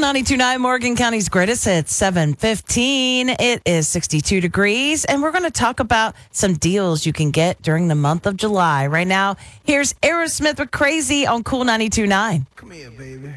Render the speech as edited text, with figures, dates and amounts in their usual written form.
92.9, Morgan County's greatest hits, 7:15. It is 62 degrees, and we're going to talk about some deals you can get during the month of July. Right now, here's Aerosmith with Crazy on Cool 92.9. Come here, baby.